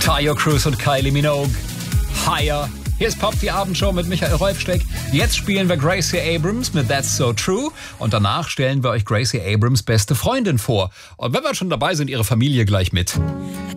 Tayo Cruz und Kylie Minogue. Higher. Hier ist Pop, die Abendshow mit Michael Rolfsteck. Jetzt spielen wir Gracie Abrams mit That's So True. Und danach stellen wir euch Gracie Abrams' beste Freundin vor. Und wenn wir schon dabei sind, ihre Familie gleich mit.